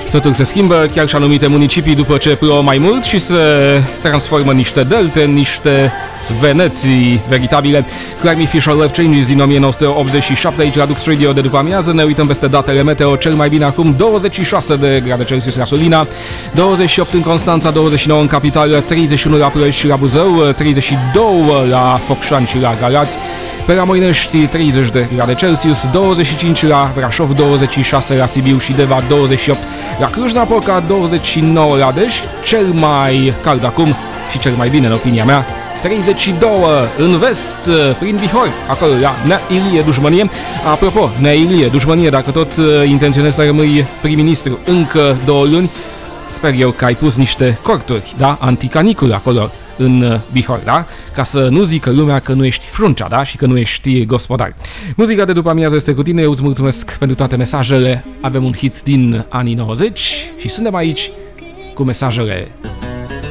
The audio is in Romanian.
Totul se schimbă, chiar și anumite municipii, după ce plouă mai mult și se transformă în niște delte, în niște Veneții veritabile. Climate Fisher Life Changes din 1987 aici la Dux Radio de după amiază. Ne uităm peste datele meteo, cel mai bine acum 26 de grade Celsius la Sulina, 28 în Constanța, 29 în capitală, 31 la Ploiești și la Buzău, 32 la Focșani și la Galați. Pe la Moinești 30 de grade Celsius, 25 la Brașov, 26 la Sibiu și Deva, 28 la Cluj-Napoca, 29 la Deș, cel mai cald acum și cel mai bine în opinia mea, 32 în vest, prin Bihor, acolo la Nea Ilie Dușmănie. Apropo, Nea Ilie Dușmănie, dacă tot intenționezi să rămâi prim-ministru încă 2 luni, sper eu că ai pus niște corturi, da, anticanicul acolo în Bihor, da? Ca să nu zică lumea că nu ești fruncea, da? Și că nu ești gospodar. Muzica de după amiază este cu tine, eu îți mulțumesc pentru toate mesajele. Avem un hit din anii 90 și suntem aici cu mesajele